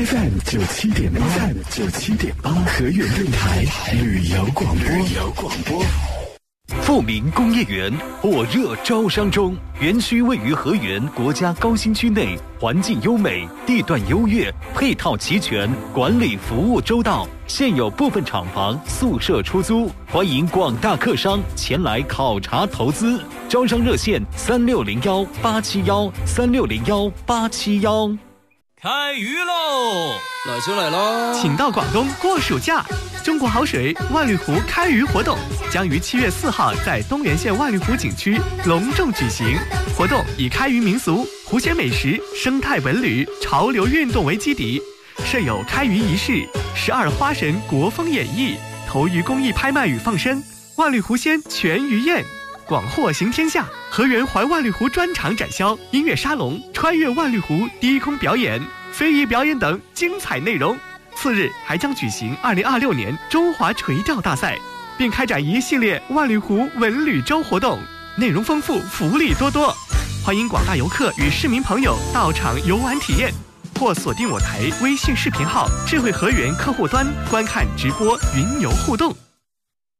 FM 97.8，河源电台旅游广播。 富民工业园火热招商中，园区位于河源国家高新区内，环境优美，地段优越，配套齐全，管理服务周到。现有部分厂房宿舍出租，欢迎广大客商前来考察投资。招商热线3601-871，3601-871。 开鱼喽！ 来就来喽！ 请到广东过暑假。中国好水万绿湖开渔活动将于7月4号在东源县万绿湖景区隆重举行。活动以开渔民俗、湖鲜美食、生态文旅、潮流运动为基底，设有开渔仪式、12花神国风演绎、投鱼公益拍卖与放生、万绿湖鲜全鱼宴，广获行天下。河源环万绿湖专场展销、音乐沙龙、穿越万绿湖低空表演、非遗表演等精彩内容。次日还将举行2026年中华垂钓大赛，并开展一系列万绿湖文旅周活动，内容丰富，福利多多。欢迎广大游客与市民朋友到场游玩体验，或锁定我台微信视频号智慧河源客户端观看直播云游互动。